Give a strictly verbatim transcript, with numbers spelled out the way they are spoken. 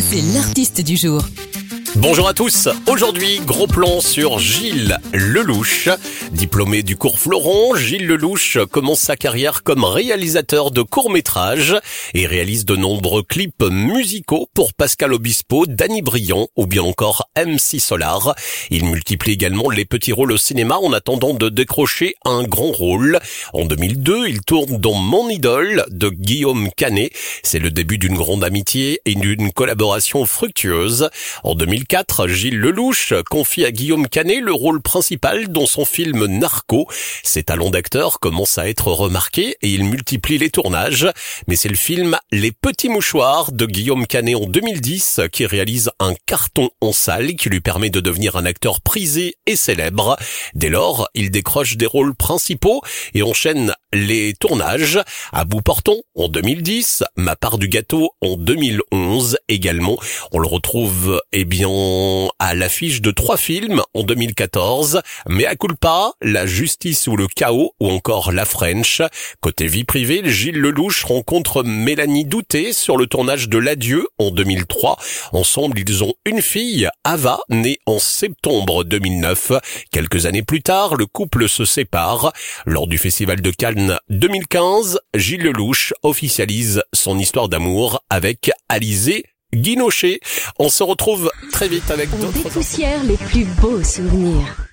c'est l'artiste du jour. Bonjour à tous, aujourd'hui gros plan sur Gilles Lellouche. Diplômé du cours Florent, Gilles Lellouche commence sa carrière comme réalisateur de courts-métrages et réalise de nombreux clips musicaux pour Pascal Obispo, Danny Briand ou bien encore M C Solar. Il multiplie également les petits rôles au cinéma en attendant de décrocher un grand rôle. En deux mille deux, il tourne dans Mon idole de Guillaume Canet. C'est le début d'une grande amitié et d'une collaboration fructueuse. En deux mille quatre, Gilles Lellouche confie à Guillaume Canet le rôle principal dans son film Narco. Ses talents d'acteur commencent à être remarqués et il multiplie les tournages. Mais c'est le film Les Petits Mouchoirs de Guillaume Canet en deux mille dix qui réalise un carton en salle qui lui permet de devenir un acteur prisé et célèbre. Dès lors, il décroche des rôles principaux et enchaîne les tournages. À bout portant en deux mille dix, Ma part du gâteau en deux mille onze également. On le retrouve eh bien à l'affiche de trois films en deux mille quatorze, Mea culpa, La justice ou le chaos ou encore La French. Côté vie privée, Gilles Lellouche rencontre Mélanie Douté sur le tournage de L'Adieu en deux mille trois. Ensemble, ils ont une fille, Ava, née en septembre deux mille neuf. Quelques années plus tard, le couple se sépare. Lors du Festival de Cannes deux mille quinze, Gilles Lellouche officialise son histoire d'amour avec Alizée Guinochet. On se retrouve très vite avec On d'autres... dépoussière les plus beaux souvenirs.